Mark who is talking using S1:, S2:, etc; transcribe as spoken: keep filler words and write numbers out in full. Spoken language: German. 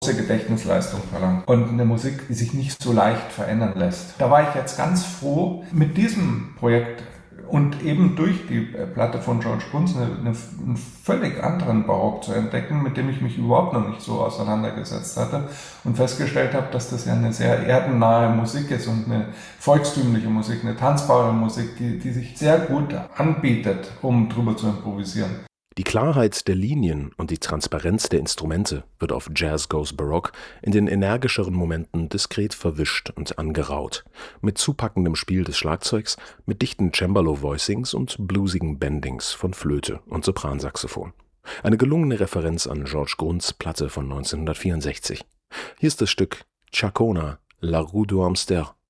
S1: Gedächtnisleistung verlangt und eine Musik, die sich nicht so leicht verändern lässt. Da war ich jetzt ganz froh, mit diesem Projekt und eben durch die Platte von George Bruns eine, eine, einen völlig anderen Barock zu entdecken, mit dem ich mich überhaupt noch nicht so auseinandergesetzt hatte und festgestellt habe, dass das ja eine sehr erdennahe Musik ist und eine volkstümliche Musik, eine tanzbare Musik, die, die sich sehr gut anbietet, um drüber zu improvisieren.
S2: Die Klarheit der Linien und die Transparenz der Instrumente wird auf Jazz Goes Baroque in den energischeren Momenten diskret verwischt und angeraut, mit zupackendem Spiel des Schlagzeugs, mit dichten Cembalo-Voicings und bluesigen Bendings von Flöte und Sopransaxophon. Eine gelungene Referenz an George Grunds Platte von neunzehnhundertvierundsechzig. Hier ist das Stück Chacona, La Rue du Hamster